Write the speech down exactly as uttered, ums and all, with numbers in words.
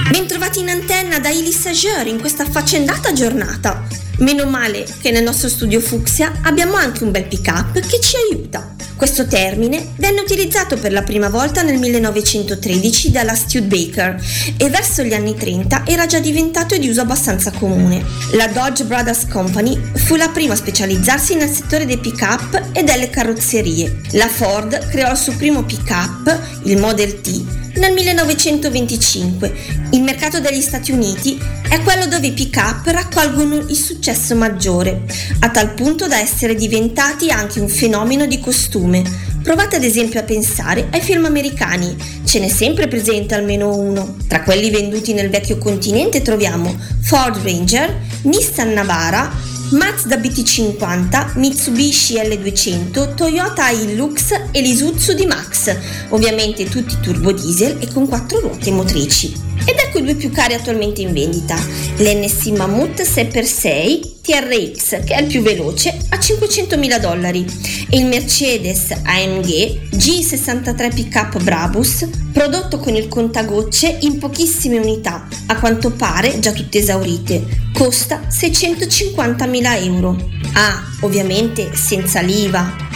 Bentrovati in antenna da Elie Sager in questa affaccendata giornata. Meno male che nel nostro studio Fucsia abbiamo anche un bel pick-up che ci aiuta. Questo termine venne utilizzato per la prima volta nel millenovecentotredici dalla Studebaker e verso gli anni trenta era già diventato di uso abbastanza comune. La Dodge Brothers Company fu la prima a specializzarsi nel settore dei pick-up e delle carrozzerie. La Ford creò il suo primo pick-up, il Model T, nel millenovecentoventicinque. Il mercato degli Stati Uniti è quello dove i pick-up raccolgono il successo maggiore, a tal punto da essere diventati anche un fenomeno di costume. Provate ad esempio a pensare ai film americani, ce n'è sempre presente almeno uno. Tra quelli venduti nel vecchio continente troviamo Ford Ranger, Nissan Navara, Mazda B T cinquanta, Mitsubishi L duecento, Toyota Hilux e l'Isuzu D-Max, ovviamente tutti turbo diesel e con quattro ruote motrici. Ed ecco i due più cari attualmente in vendita, l'N S Mammut sei per sei T R X, che è il più veloce, a cinquecentomila dollari, e il Mercedes A M G G sessantatré Pickup Brabus, prodotto con il contagocce in pochissime unità, a quanto pare già tutte esaurite, costa seicentocinquantamila euro. Ah, ovviamente senza l'I V A.